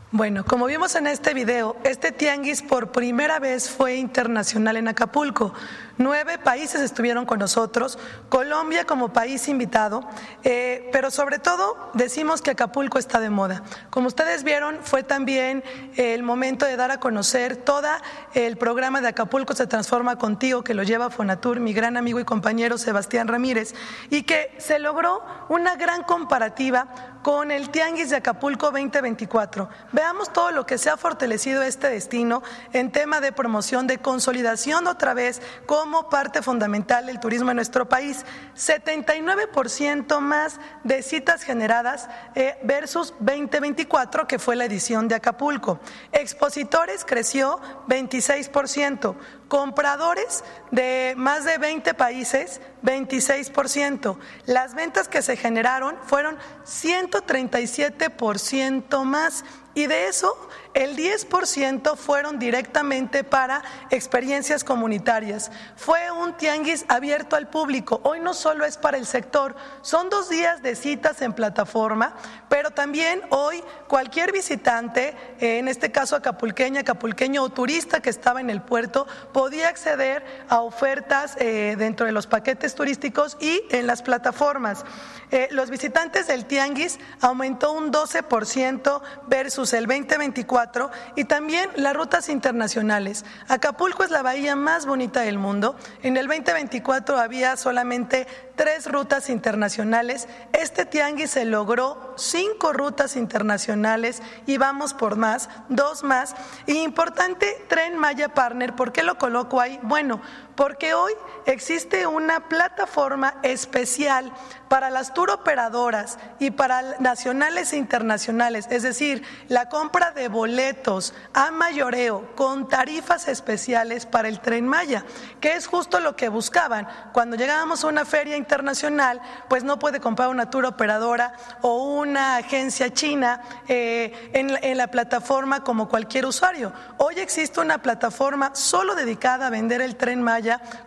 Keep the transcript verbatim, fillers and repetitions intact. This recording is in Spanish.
Bueno, como vimos en este video, este tianguis por primera vez fue internacional en Acapulco. Nueve países estuvieron con nosotros, Colombia como país invitado, eh, pero sobre todo decimos que Acapulco está de moda. Como ustedes vieron, fue también el momento de dar a conocer todo el programa de Acapulco se transforma contigo, que lo lleva Fonatur, mi gran amigo y compañero Sebastián Ramírez, y que se logró una gran comparativa con el Tianguis de Acapulco veinte veinticuatro. Veamos todo lo que se ha fortalecido este destino en tema de promoción, de consolidación otra vez como parte fundamental del turismo en nuestro país. setenta y nueve por ciento más de citas generadas eh, versus veinte veinticuatro, que fue la edición de Acapulco. Expositores creció veintiséis por ciento. Compradores de más de veinte países, veintiséis por ciento. Las ventas que se generaron fueron ciento treinta y siete por ciento más, y de eso el diez por ciento fueron directamente para experiencias comunitarias. Fue un tianguis abierto al público. Hoy no solo es para el sector, son dos días de citas en plataforma, pero también hoy cualquier visitante, en este caso acapulqueña, acapulqueño o turista que estaba en el puerto, podía acceder a ofertas eh, dentro de los paquetes turísticos y en las plataformas. Eh, los visitantes del tianguis aumentó un doce por ciento versus el veinte veinticuatro, y también las rutas internacionales. Acapulco es la bahía más bonita del mundo. En el veinte veinticuatro había solamente tres rutas internacionales. Este tianguis se logró cinco rutas internacionales y vamos por más, dos más. Y importante, Tren Maya Partner. ¿Por qué lo coloco ahí? Bueno, porque hoy existe una plataforma especial para las tour operadoras y para nacionales e internacionales, es decir, la compra de boletos a mayoreo con tarifas especiales para el Tren Maya, que es justo lo que buscaban. Cuando llegábamos a una feria internacional, pues no puede comprar una tour operadora o una agencia china eh, en, en la plataforma como cualquier usuario. Hoy existe una plataforma solo dedicada a vender el Tren Maya